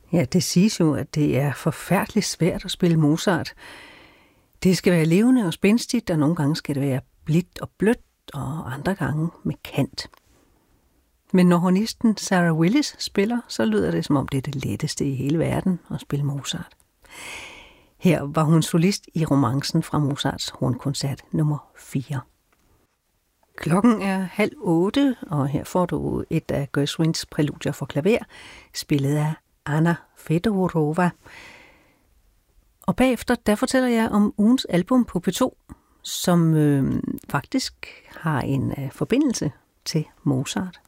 Ja, det siges jo, at det er forfærdeligt svært at spille Mozart. Det skal være levende og spændstigt, og nogle gange skal det være blidt og blødt, og andre gange med kant. Men når hornisten Sarah Willis spiller, så lyder det, som om det er det letteste i hele verden at spille Mozart. Her var hun solist i romancen fra Mozarts hornkoncert nummer 4. Klokken er 7:30, og her får du et af Gershwins præludier for klaver, spillet af Anna Fedorova. Og bagefter, der fortæller jeg om ugens album på P2, som faktisk har en forbindelse til Mozart.